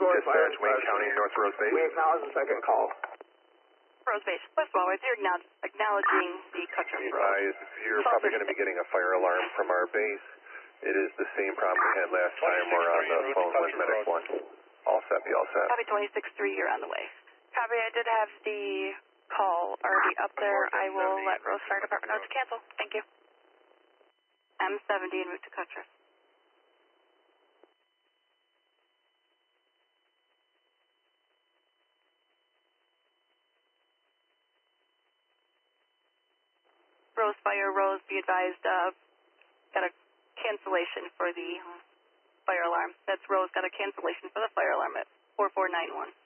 Dispatch, Wayne County, North Rose Base. We acknowledge the second call. Rose Base, West Walworth, you're acknowledging the Cutcher Road. You're probably going to be getting a fire alarm from our base. It is the same problem we had last time. We're on the phone with Medic 1. All set, be all set. Copy 26-3, you're on the way. Copy, I did have the call already up there. I will let Rose Fire Department know to cancel. Thank you. M70 en route to Cutcher. Rose Fire, Rose, be advised, got a cancellation for the fire alarm. That's Rose, got a cancellation for the fire alarm at 4491.